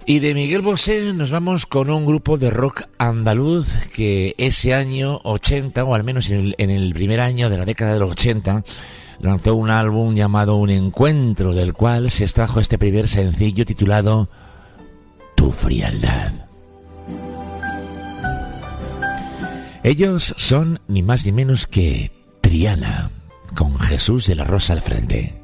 Y de Miguel Bosé nos vamos con un grupo de rock andaluz que ese año 80, o al menos en el primer año de la década de los 80, lanzó un álbum llamado Un Encuentro, del cual se extrajo este primer sencillo titulado Tu Frialdad. Ellos son ni más ni menos que Triana, con Jesús de la Rosa al frente.